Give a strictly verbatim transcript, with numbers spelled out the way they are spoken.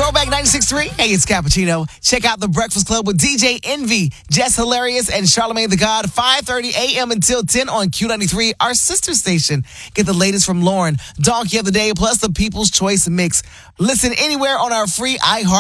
Throwback ninety-six point three. Hey, it's Cappuccino. Check out The Breakfast Club with D J Envy, Jess Hilarious, and Charlamagne the God. five thirty a.m. until ten on Q ninety-three, our sister station. Get the latest from Lauren, Donkey of the Day, plus the People's Choice Mix. Listen anywhere on our free iHeart